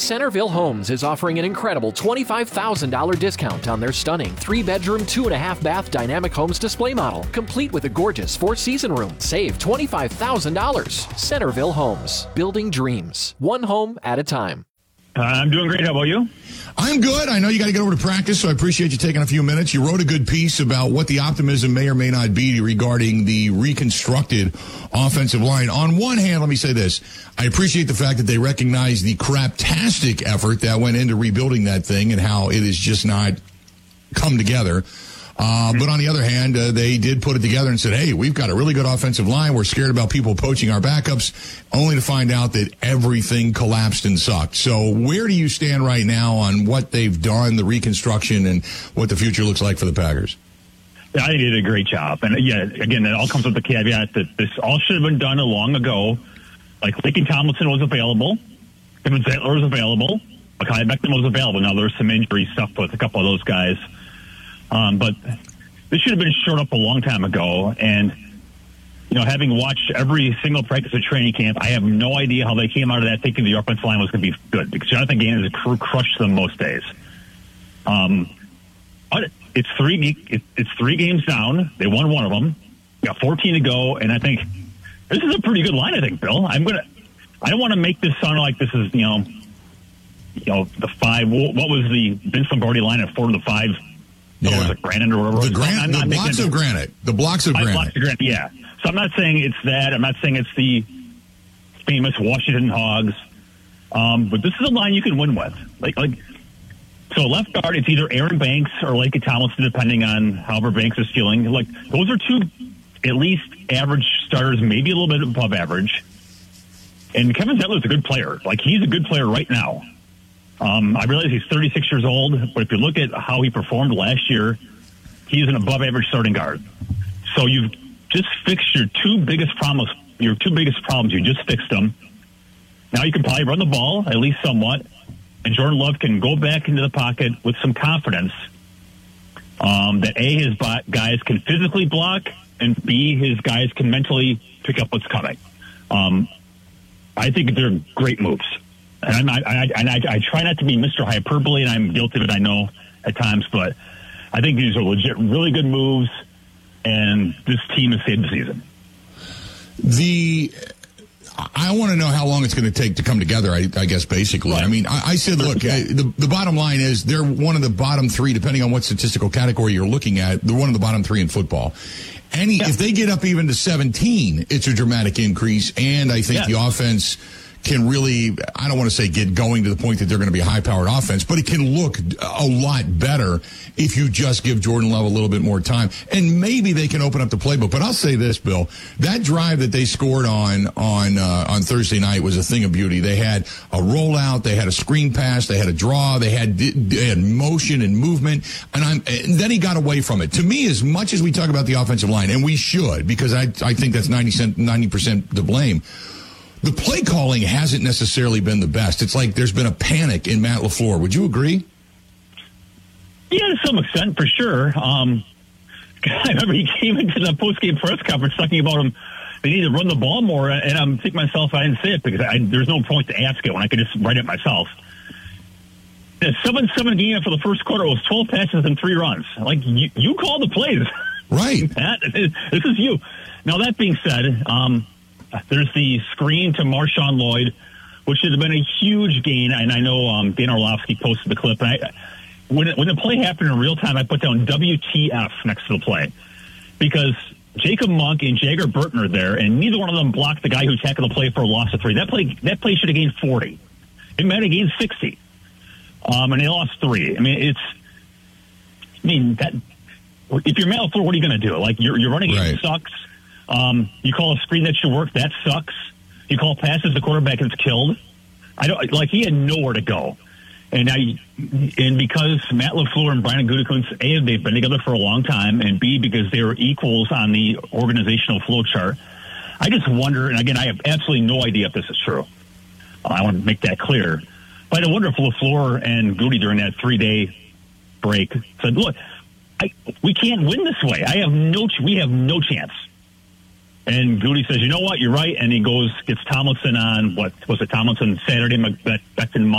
Centerville Homes is offering an incredible $25,000 discount on their stunning 3-bedroom, 2.5-bath Dynamic Homes display model, complete with a gorgeous 4-season room. Save $25,000. Centerville Homes, building dreams, one home at a time. I'm doing great. How about you? I'm good. I know you got to get over to practice, so I appreciate you taking a few minutes. You wrote a good piece about what the optimism may or may not be regarding the reconstructed offensive line. On one hand, let me say this. I appreciate the fact that they recognize the craptastic effort that went into rebuilding that thing and how it has just not come together. But on the other hand, they did put it together and said, hey, we've got a really good offensive line. We're scared about people poaching our backups, only to find out that everything collapsed and sucked. So where do you stand right now on what they've done, the reconstruction, and what the future looks like for the Packers? Yeah, I think they did a great job. And, yeah, again, it all comes with the caveat that this all should have been done long ago. Like, Laken Tomlinson was available. Kevin Zettler was available. Mekhi Becton was available. Now, there's some injury stuff with a couple of those guys. But this should have been shored up a long time ago. And, you know, having watched every single practice of training camp, I have no idea how they came out of that thinking the offensive line was going to be good, because Jonathan Gannon's crew crushed them most days. But it's three games down. They won one of them. Got 14 to go, and I think this is a pretty good line. I think, Bill. I don't want to make this sound like this is you know the 5. What was the Vince Lombardi line at 4 to the 5? Yeah. Was it granite or whatever? The blocks of granite. The blocks of granite. Yeah. So I'm not saying it's that. I'm not saying it's the famous Washington Hogs. But this is a line you can win with. So left guard, it's either Aaron Banks or Laken Tomlinson, depending on however Banks is feeling. Like, those are two at least average starters, maybe a little bit above average. And Kevin Zettler's a good player. Like, he's a good player right now. I realize he's 36 years old, but if you look at how he performed last year, he's an above-average starting guard. So you've just fixed your two biggest problems. You just fixed them. Now you can probably run the ball, at least somewhat, and Jordan Love can go back into the pocket with some confidence that, A, his guys can physically block, and B, his guys can mentally pick up what's coming. I think they're great moves. And I try not to be Mr. Hyperbole, and I'm guilty of it, I know, at times, but I think these are legit, really good moves, and this team has saved the season. I want to know how long it's going to take to come together, I guess, basically. Right. I mean, I said, look, the bottom line is they're one of the bottom 3, depending on what statistical category you're looking at, they're one of the bottom 3 in football. If they get up even to 17, it's a dramatic increase, and I think the offense can really, I don't want to say get going to the point that they're going to be a high-powered offense, but it can look a lot better if you just give Jordan Love a little bit more time. And maybe they can open up the playbook. But I'll say this, Bill, that drive that they scored on Thursday night was a thing of beauty. They had a rollout, they had a screen pass, they had a draw, they had motion and movement, and then he got away from it. To me, as much as we talk about the offensive line, and we should, because I think that's 90% to blame, the play calling hasn't necessarily been the best. It's like there's been a panic in Matt LaFleur. Would you agree? Yeah, to some extent, for sure. I remember he came into the post-game press conference talking about they need to run the ball more, and I'm thinking to myself, I didn't say it because there's no point to ask it when I could just write it myself. The 7-7 game for the first quarter was 12 passes and 3 runs. Like, you call the plays. Right. Matt, this is you. Now, that being said, there's the screen to Marshawn Lloyd, which has been a huge gain, and I know Dan Orlovsky posted the clip. And when the play happened in real time, I put down WTF next to the play, because Jacob Monk and Jagger Burton are there, and neither one of them blocked the guy who tackled the play for a loss of 3. That play should have gained 40. It might have gained 60, and they lost 3. That if you're Matt LaFleur, what are you going to do? Like, your running game sucks. You call a screen that should work, that sucks. You call passes, the quarterback gets killed. He had nowhere to go. And because Matt LaFleur and Brian Gutekunst, A, they've been together for a long time, and B, because they were equals on the organizational flow chart, I just wonder, and again, I have absolutely no idea if this is true. I want to make that clear. But I wonder if LaFleur and Goody during that 3-day break said, look, we can't win this way. We have no chance. And Goody says, you know what, you're right. And he gets Tomlinson on, Tomlinson Saturday, Becton